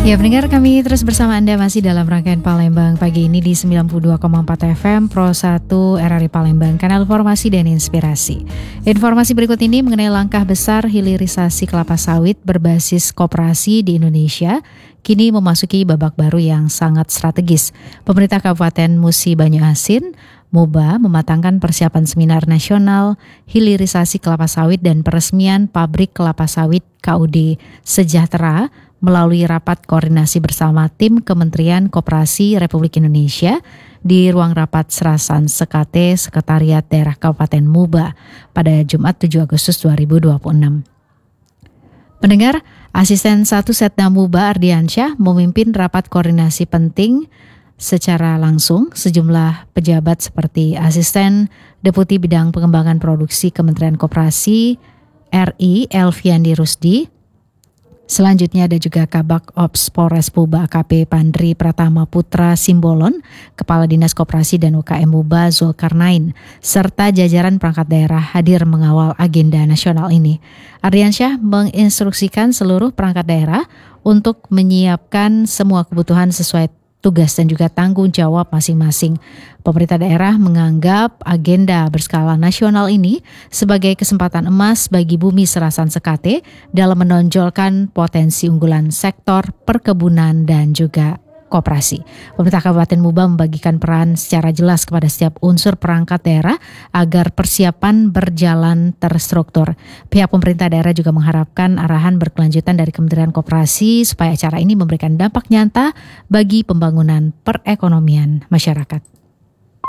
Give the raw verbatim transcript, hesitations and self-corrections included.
Ya, pendengar, kami terus bersama Anda masih dalam rangkaian Palembang pagi ini di sembilan puluh dua koma empat F M Pro satu R R I Palembang, kanal informasi dan inspirasi. Informasi berikut ini mengenai langkah besar hilirisasi kelapa sawit berbasis koperasi di Indonesia kini memasuki babak baru yang sangat strategis. Pemerintah Kabupaten Musi Banyu Asin Muba mematangkan persiapan seminar nasional hilirisasi kelapa sawit dan peresmian pabrik kelapa sawit K U D Sejahtera melalui rapat koordinasi bersama tim Kementerian Koperasi Republik Indonesia di ruang rapat Serasan Sekate Sekretariat Daerah Kabupaten Muba pada Jumat tujuh Agustus dua ribu dua puluh enam. Pendengar, Asisten satu Setda Muba Ardiansyah memimpin rapat koordinasi penting secara langsung. Sejumlah pejabat seperti Asisten Deputi Bidang Pengembangan Produksi Kementerian Koperasi R I Elviandi Rusdi. Selanjutnya ada juga Kabak Ops Polres Muba A K P Pandri Pratama Putra Simbolon, Kepala Dinas Koperasi dan U K M Muba Zulkarnain, serta jajaran perangkat daerah hadir mengawal agenda nasional ini. Ardiansyah menginstruksikan seluruh perangkat daerah untuk menyiapkan semua kebutuhan sesuai tugas dan juga tanggung jawab masing-masing. Pemerintah daerah menganggap agenda berskala nasional ini sebagai kesempatan emas bagi bumi Serasan Sekate dalam menonjolkan potensi unggulan sektor perkebunan dan juga koperasi. Pemerintah Kabupaten Muba membagikan peran secara jelas kepada setiap unsur perangkat daerah agar persiapan berjalan terstruktur. Pihak pemerintah daerah juga mengharapkan arahan berkelanjutan dari Kementerian Koperasi supaya acara ini memberikan dampak nyata bagi pembangunan perekonomian masyarakat.